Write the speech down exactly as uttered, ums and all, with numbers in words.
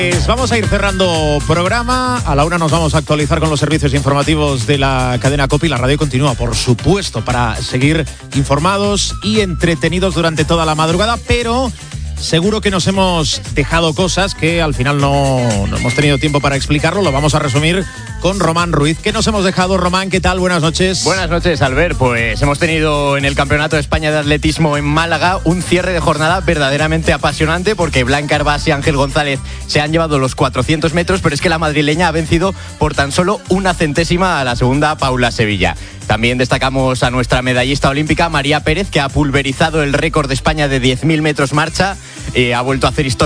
Pues vamos a ir cerrando programa. A la una nos vamos a actualizar con los servicios informativos de la cadena COPE. La radio continúa, por supuesto, para seguir informados y entretenidos durante toda la madrugada, pero seguro que nos hemos dejado cosas que al final no, no hemos tenido tiempo para explicarlo. Lo vamos a resumir con Román Ruiz. ¿Qué nos hemos dejado, Román? ¿Qué tal? Buenas noches. Buenas noches, Albert. Pues hemos tenido en el Campeonato de España de Atletismo en Málaga un cierre de jornada verdaderamente apasionante, porque Blanca Hervás y Ángel González se han llevado los cuatrocientos metros, pero es que la madrileña ha vencido por tan solo una centésima a la segunda, Paula Sevilla. También destacamos a nuestra medallista olímpica, María Pérez, que ha pulverizado el récord de España de diez mil metros marcha, eh, ha vuelto a hacer historia